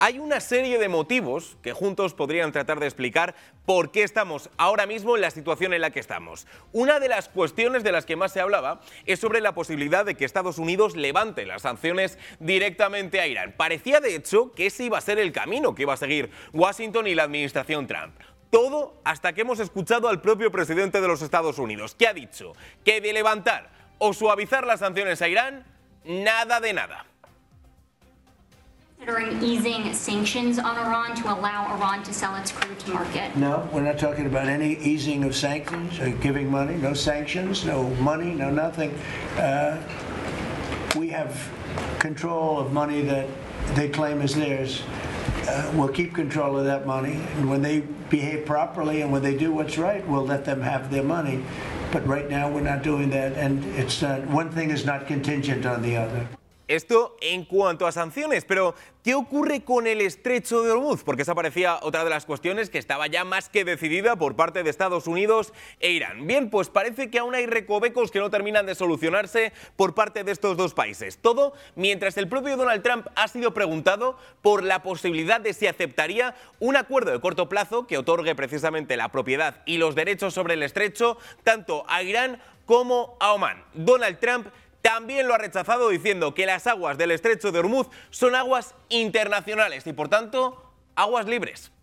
Hay una serie de motivos que juntos podrían tratar de explicar por qué estamos ahora mismo en la situación en la que estamos. Una de las cuestiones de las que más se hablaba es sobre la posibilidad de que Estados Unidos levante las sanciones directamente a Irán. Parecía, de hecho, que ese iba a ser el camino que iba a seguir Washington y la administración Trump. Todo hasta que hemos escuchado al propio presidente de los Estados Unidos, que ha dicho que de levantar o suavizar las sanciones a Irán, nada de nada. Considering easing sanctions on Iran to allow Iran to sell its crude to market? No, we're not talking about any easing of sanctions or giving money. No sanctions, no money, no nothing. We have control of money that they claim is theirs. We'll keep control of that money, and when they behave properly and when they do what's right, we'll let them have their money. But right now we're not doing that, and it's one thing is not contingent on the other. Esto en cuanto a sanciones, pero ¿qué ocurre con el estrecho de Hormuz? Porque esa parecía otra de las cuestiones que estaba ya más que decidida por parte de Estados Unidos e Irán. Bien, pues parece que aún hay recovecos que no terminan de solucionarse por parte de estos dos países. Todo mientras el propio Donald Trump ha sido preguntado por la posibilidad de si aceptaría un acuerdo de corto plazo que otorgue precisamente la propiedad y los derechos sobre el estrecho tanto a Irán como a Omán. Donald Trump también lo ha rechazado diciendo que las aguas del estrecho de Hormuz son aguas internacionales y por tanto aguas libres.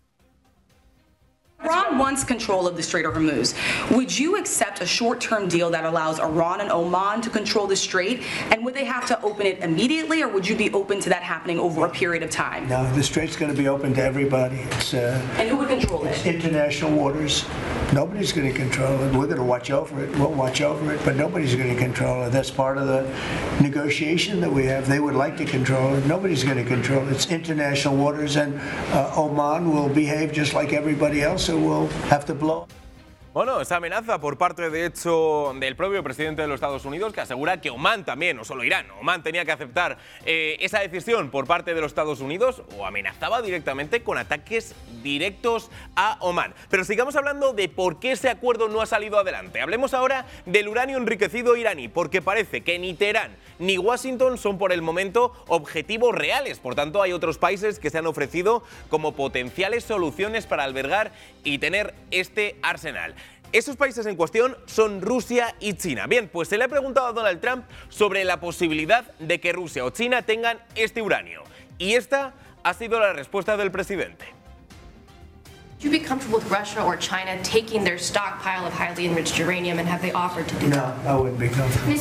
Iran wants control of the Strait of Hormuz. Would you accept a short-term deal that allows Iran and Oman to control the strait? And would they have to open it immediately, or would you be open to that happening over a period of time? No, the strait's going to be open to everybody. And who would control it? It's international waters. Nobody's going to control it. We're going to watch over it. We'll watch over it, but nobody's going to control it. That's part of the negotiation that we have. They would like to control it. Nobody's going to control it. It's international waters, and Oman will behave just like everybody else. Will have to blow. Bueno, esa amenaza por parte, de hecho, del propio presidente de los Estados Unidos, que asegura que Omán también, no solo Irán, Omán tenía que aceptar esa decisión por parte de los Estados Unidos, o amenazaba directamente con ataques directos a Omán. Pero sigamos hablando de por qué ese acuerdo no ha salido adelante. Hablemos ahora del uranio enriquecido iraní, porque parece que ni Teherán ni Washington son por el momento objetivos reales. Por tanto, hay otros países que se han ofrecido como potenciales soluciones para albergar y tener este arsenal. Esos países en cuestión son Rusia y China. Bien, pues se le ha preguntado a Donald Trump sobre la posibilidad de que Rusia o China tengan este uranio. Y esta ha sido la respuesta del presidente. Would you be comfortable with Russia or China taking their stockpile of highly enriched uranium, and have they offered to do that? No, I wouldn't be comfortable.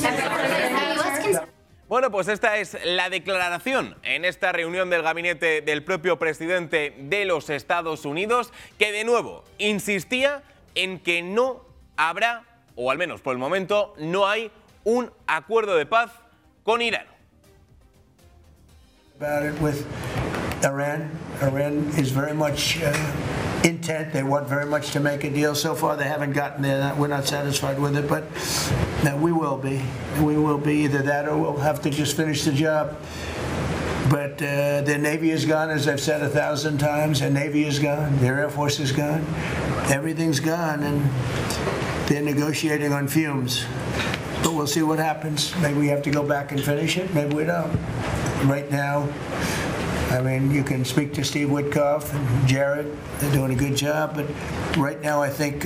Bueno, pues esta es la declaración en esta reunión del gabinete del propio presidente de los Estados Unidos, que de nuevo insistía en que no habrá, o al menos por el momento, no hay un acuerdo de paz con Irán. About it with Iran. Iran is very much intent. They want very much to make a deal. So far, they haven't gotten there. We're not satisfied with it, but we will be. We will be either that, or we'll have to just finish the job. But their Navy is gone, as I've said 1,000 times. Their Navy is gone. Their Air Force is gone. Everything's gone, and they're negotiating on fumes. But we'll see what happens. Maybe we have to go back and finish it. Maybe we don't. Right now, I mean, you can speak to Steve Witkoff and Jared. They're doing a good job. But right now, I think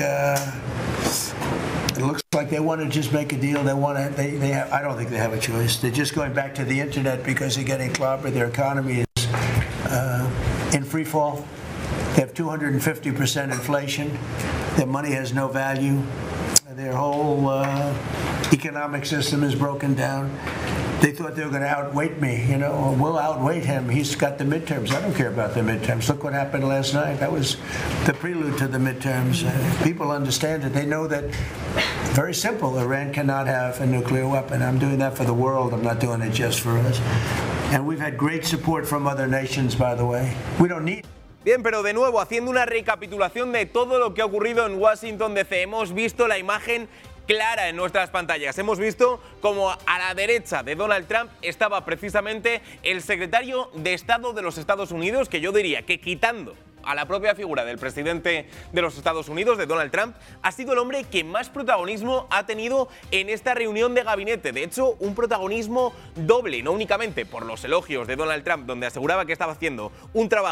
it looks like they want to just make a deal. They want to. They have, I don't think they have a choice. They're just going back to the internet because they're getting clobbered. Their economy is in free fall. They have 250% inflation. Their money has no value. Their whole economic system is broken down. They thought they were going to outweight me, you know. We'll outweight him. He's got the midterms. I don't care about the midterms. Look what happened last night. That was the prelude to the midterms. People understand it. They know that, very simple, Iran cannot have a nuclear weapon. I'm doing that for the world. I'm not doing it just for us. And we've had great support from other nations, by the way. We don't need... Bien, pero de nuevo, haciendo una recapitulación de todo lo que ha ocurrido en Washington DC, hemos visto la imagen clara en nuestras pantallas. Hemos visto como a la derecha de Donald Trump estaba precisamente el secretario de Estado de los Estados Unidos, que yo diría que quitando a la propia figura del presidente de los Estados Unidos, de Donald Trump, ha sido el hombre que más protagonismo ha tenido en esta reunión de gabinete. De hecho, un protagonismo doble, no únicamente por los elogios de Donald Trump, donde aseguraba que estaba haciendo un trabajo